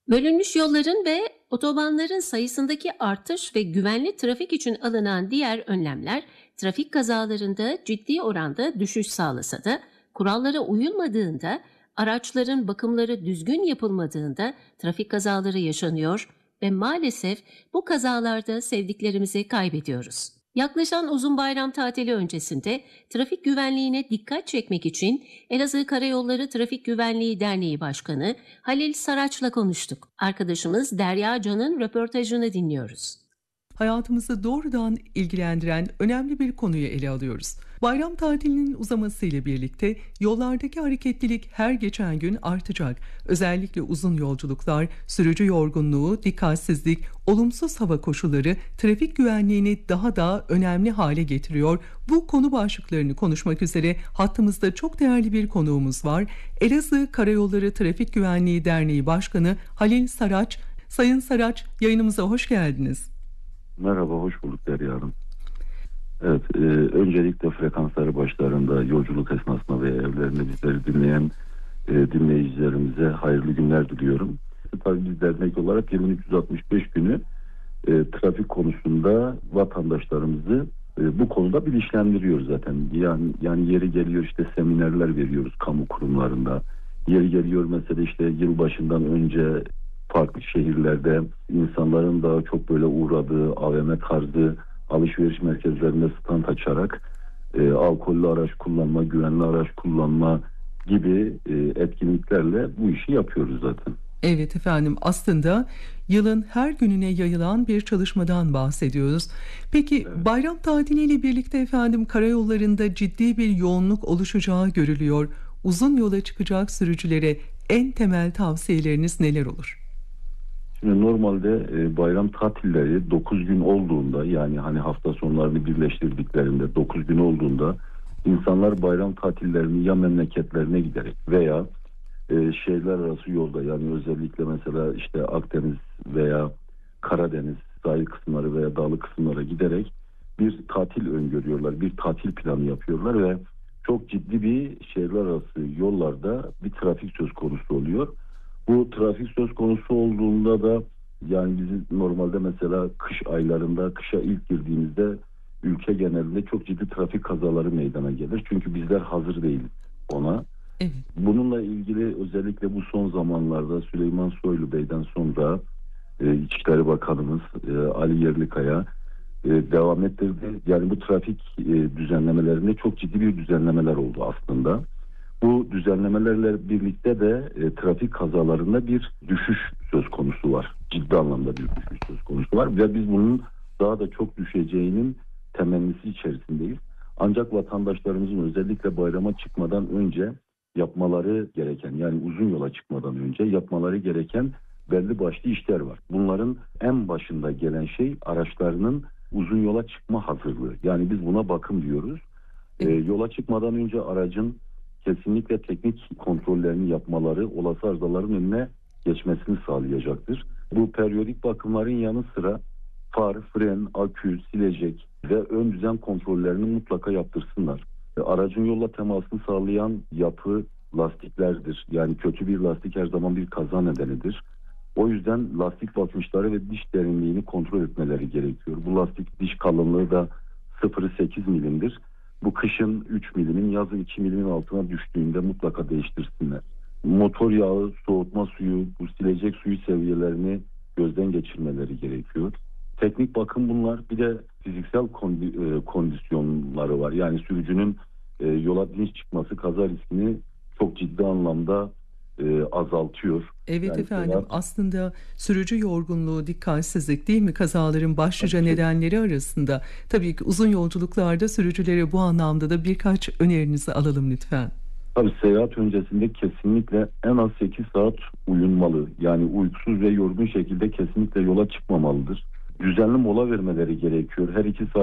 Bölünmüş yolların ve otobanların sayısındaki artış ve güvenli trafik için alınan diğer önlemler, trafik kazalarında ciddi oranda düşüş sağlasa da, kurallara uyulmadığında, araçların bakımları düzgün yapılmadığında trafik kazaları yaşanıyor ve maalesef bu kazalarda sevdiklerimizi kaybediyoruz. Yaklaşan uzun bayram tatili öncesinde trafik güvenliğine dikkat çekmek için Elazığ Karayolları Trafik Güvenliği Derneği Başkanı Halil Saraç'la konuştuk. Arkadaşımız Derya Can'ın röportajını dinliyoruz. Hayatımızı doğrudan ilgilendiren önemli bir konuyu ele alıyoruz. Bayram tatilinin uzamasıyla birlikte yollardaki hareketlilik her geçen gün artacak. Özellikle uzun yolculuklar, sürücü yorgunluğu, dikkatsizlik, olumsuz hava koşulları trafik güvenliğini daha da önemli hale getiriyor. Bu konu başlıklarını konuşmak üzere hattımızda çok değerli bir konuğumuz var. Elazığ Karayolları Trafik Güvenliği Derneği Başkanı Halil Saraç. Sayın Saraç, yayınımıza hoş geldiniz. Merhaba, hoş bulduk Derya Hanım. Evet, öncelikle frekansları başlarında yolculuk esnasında ve evlerinde bizleri dinleyen dinleyicilerimize hayırlı günler diliyorum. Tabii biz dernek olarak yılın 365 günü trafik konusunda vatandaşlarımızı bu konuda bilinçlendiriyoruz zaten. Yani yeri geliyor işte seminerler veriyoruz kamu kurumlarında. Yeri geliyor mesela işte yılbaşından önce farklı şehirlerde insanların daha çok böyle uğradığı AVM tarzı alışveriş merkezlerinde stand açarak alkollü araç kullanma, güvenli araç kullanma gibi etkinliklerle bu işi yapıyoruz zaten. Evet efendim, aslında yılın her gününe yayılan bir çalışmadan bahsediyoruz. Peki Evet. bayram tatiliyle birlikte efendim karayollarında ciddi bir yoğunluk oluşacağı görülüyor. Uzun yola çıkacak sürücülere en temel tavsiyeleriniz neler olur? Şimdi normalde bayram tatilleri 9 gün olduğunda, yani hani hafta sonlarını birleştirdiklerinde 9 gün olduğunda insanlar bayram tatillerini ya memleketlerine giderek veya şehirler arası yolda, yani özellikle mesela işte Akdeniz veya Karadeniz sahil kısımları veya dağlık kısımlara giderek bir tatil öngörüyorlar, bir tatil planı yapıyorlar ve çok ciddi bir şehirler arası yollarda bir trafik söz konusu oluyor. Bu trafik söz konusu olduğunda da yani bizim normalde mesela kış aylarında, kışa ilk girdiğimizde ülke genelinde çok ciddi trafik kazaları meydana gelir. Çünkü bizler hazır değiliz ona. Evet. Bununla ilgili özellikle bu son zamanlarda Süleyman Soylu Bey'den sonra İçişleri Bakanımız Ali Yerlikaya devam ettirdi. Yani bu trafik düzenlemelerinde çok ciddi bir düzenlemeler oldu aslında. Bu düzenlemelerle birlikte de trafik kazalarında bir düşüş söz konusu var. Ciddi anlamda bir düşüş söz konusu var ve biz bunun daha da çok düşeceğinin temennisi içerisindeyiz. Ancak vatandaşlarımızın özellikle bayrama çıkmadan önce yapmaları gereken, yani uzun yola çıkmadan önce yapmaları gereken belli başlı işler var. Bunların en başında gelen şey araçlarının uzun yola çıkma hazırlığı. Yani biz buna bakım diyoruz. Yola çıkmadan önce aracın kesinlikle teknik kontrollerini yapmaları olası arızaların önüne geçmesini sağlayacaktır. Bu periyodik bakımların yanı sıra far, fren, akü, silecek ve ön düzen kontrollerini mutlaka yaptırsınlar. Aracın yolla temasını sağlayan yapı lastiklerdir. Yani kötü bir lastik her zaman bir kaza nedenidir. O yüzden lastik basınçları ve diş derinliğini kontrol etmeleri gerekiyor. Bu lastik diş kalınlığı da 0,8 milimdir. Bu kışın 3 milimin, yazın 2 milimin altına düştüğünde mutlaka değiştirsinler. Motor yağı, soğutma suyu, bu silecek suyu seviyelerini gözden geçirmeleri gerekiyor. Teknik bakım bunlar. Bir de fiziksel kondisyonları var. Yani sürücünün yola dinç çıkması kaza riskini çok ciddi anlamda azaltıyor. Evet Yani efendim, aslında sürücü yorgunluğu, dikkatsizlik değil mi kazaların başlıca tabii, nedenleri arasında. Tabii ki uzun yolculuklarda sürücülere bu anlamda da birkaç önerinizi alalım lütfen. tabii seyahat öncesinde kesinlikle en az 8 saat uyunmalı. Yani uykusuz ve yorgun şekilde kesinlikle yola çıkmamalıdır. Düzenli mola vermeleri gerekiyor. Her 2 saat